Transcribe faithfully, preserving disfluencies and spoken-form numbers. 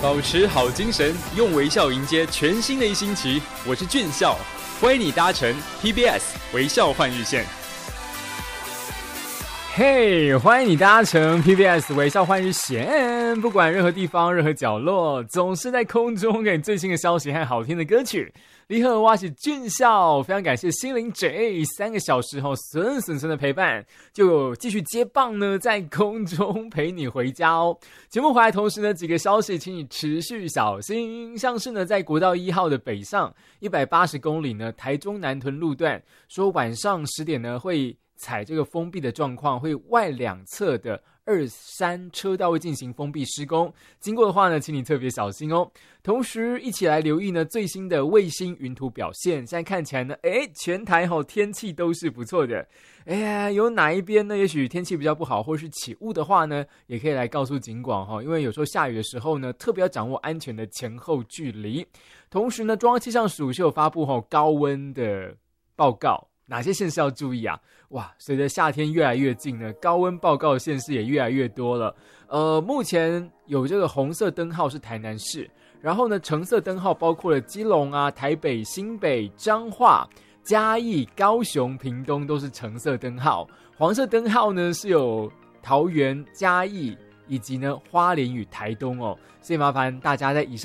保持好精神，用微笑迎接全新的一星期。我是俊孝，欢迎你搭乘 P B S 微笑换日线。 嘿、hey, 欢迎你搭乘 P B S 微笑换日线，不管任何地方任何角落，总是在空中给你最新的消息和好听的歌曲。你好，我是俊孝，非常感谢心灵 J 三个小时后损损损的陪伴，就继续接棒呢，在空中陪你回家哦。节目回来同时呢，几个消息请你持续小心，像是呢在国道一号的北上一百八十公里呢，台中南屯路段，说晚上十点呢会采这个封闭的状况，会外两侧的二三车道会进行封闭施工，经过的话呢，请你特别小心哦。同时一起来留意呢最新的卫星云图表现，现在看起来呢，诶全台吼、哦、天气都是不错的。哎呀，有哪一边呢也许天气比较不好或是起雾的话呢，也可以来告诉警广哈、哦，因为有时候下雨的时候呢，特别要掌握安全的前后距离。同时呢，中央气象署是有发布吼、哦、高温的报告。哪些县市要注意啊？哇，随着夏天越来越近呢，高温报告的县市也越来越多了。呃，目前有这个红色灯号是台南市，然后呢，橙色灯号包括了基隆啊、台北、新北、彰化、嘉义、高雄、屏东都是橙色灯号，黄色灯号呢是有桃园、嘉义以及呢花莲与台东哦。所以麻烦大家在以上